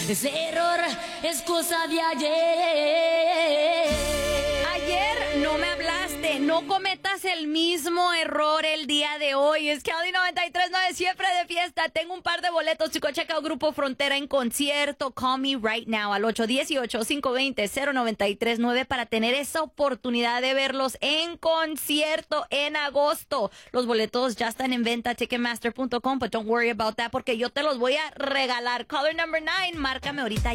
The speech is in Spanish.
Ese error es cosa de ayer. Ayer no me hablaste, no cometas el mismo error el día de hoy. Es que Audi 93.9 siempre de fiesta. Tengo un par de boletos, chicos. Checa el Grupo Frontera en concierto. Call me right now al 818-520-0939 para tener esa oportunidad de verlos en concierto en agosto. Los boletos ya están en venta, ticketmaster.com, but don't worry about that porque yo te los voy a regalar. Caller number 9, márcame ahorita.